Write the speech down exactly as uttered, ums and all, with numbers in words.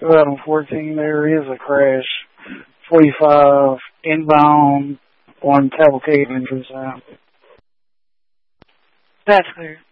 Go out on fourteen, there is a crash. forty-five inbound on Cavalcade entry side. That's clear.